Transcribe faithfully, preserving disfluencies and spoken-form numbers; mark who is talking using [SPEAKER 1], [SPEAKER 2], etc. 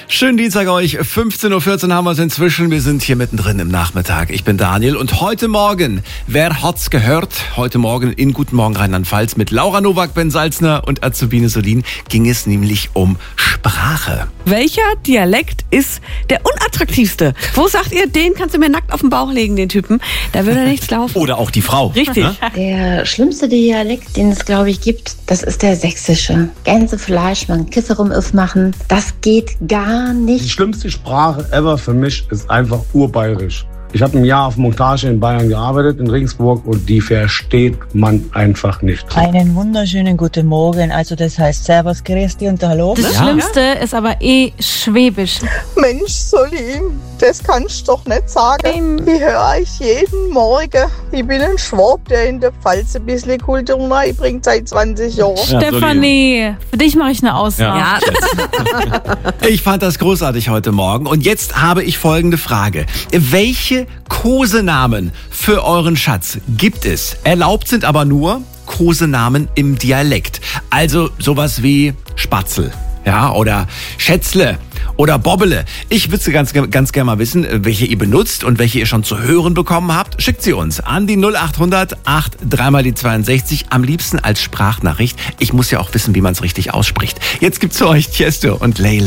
[SPEAKER 1] Schönen Dienstag euch. fünfzehn Uhr vierzehn haben wir es inzwischen. Wir sind hier mittendrin im Nachmittag. Ich bin Daniel und heute Morgen, wer hat's gehört? Heute Morgen in Guten Morgen Rheinland-Pfalz mit Laura Nowak, Ben Salzner und Azubine Solin ging es nämlich um Sprache.
[SPEAKER 2] Welcher Dialekt ist der unattraktivste? Wo sagt ihr, den kannst du mir nackt auf den Bauch legen, den Typen? Da würde nichts laufen.
[SPEAKER 1] Oder auch die Frau.
[SPEAKER 2] Richtig.
[SPEAKER 1] Ne?
[SPEAKER 3] Der schlimmste Dialekt, den es, glaube ich, gibt, das ist der sächsische. Gänsefleisch, man Kisserum aufmachen, das geht gar
[SPEAKER 4] Die
[SPEAKER 3] nicht.
[SPEAKER 4] schlimmste Sprache ever für mich ist einfach urbayerisch. Ich habe ein Jahr auf Montage in Bayern gearbeitet, in Regensburg, und die versteht man einfach nicht.
[SPEAKER 5] Einen wunderschönen guten Morgen. Also das heißt Servus, Grüß dich und Hallo.
[SPEAKER 6] Das
[SPEAKER 1] Ja.
[SPEAKER 6] Schlimmste ist aber eh Schwäbisch.
[SPEAKER 7] Mensch, Solin, das kannst du doch nicht sagen. Die höre ich jeden Morgen. Ich bin ein Schwab, der in der Pfalz ein bisschen Kultur beibringt seit zwanzig Jahren.
[SPEAKER 1] Ja,
[SPEAKER 6] Stefanie, für dich mache ich eine Ausnahme.
[SPEAKER 2] Ja.
[SPEAKER 1] Ich fand das großartig heute Morgen. Und jetzt habe ich folgende Frage. Welche Kosenamen für euren Schatz gibt es? Erlaubt sind aber nur Kosenamen im Dialekt. Also sowas wie Spatzel, ja, oder Schätzle oder Bobbele. Ich würde ganz, ganz gerne mal wissen, welche ihr benutzt und welche ihr schon zu hören bekommen habt. Schickt sie uns an die null acht hundert acht dreimal die zweiundsechzig, am liebsten als Sprachnachricht. Ich muss ja auch wissen, wie man es richtig ausspricht. Jetzt gibt's für euch Tiesto und Layla.